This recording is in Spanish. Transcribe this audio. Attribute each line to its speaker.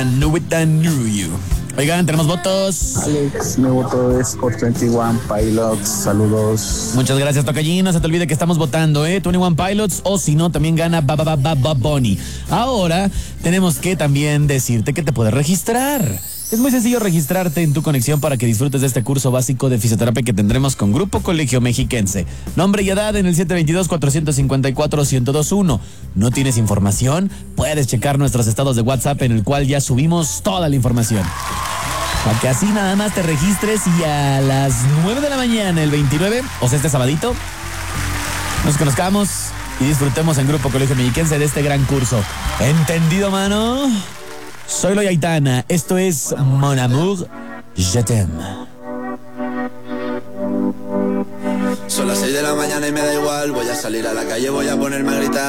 Speaker 1: With the New You. Oigan, tenemos votos.
Speaker 2: Alex, mi voto es por 21 Pilots. Saludos.
Speaker 1: Muchas gracias, Tocayín. No se te olvide que estamos votando, 21 Pilots, o si no, también gana Bad Bunny. Ahora, tenemos que también decirte que te puedes registrar. Es muy sencillo registrarte en tu conexión para que disfrutes de este curso básico de fisioterapia que tendremos con Grupo Colegio Mexiquense. Nombre y edad en el 722-454-1021. ¿No tienes información? Puedes checar nuestros estados de WhatsApp en el cual ya subimos toda la información. Para que así nada más te registres y a las 9 de la mañana, el 29, o sea, este sabadito, nos conozcamos y disfrutemos en Grupo Colegio Mexiquense de este gran curso. ¿Entendido, mano? Soy Loy Aitana, esto es Mon Amour, Je t'aime.
Speaker 3: Son las 6 de la mañana y me da igual. Voy a salir a la calle, voy a ponerme a gritar.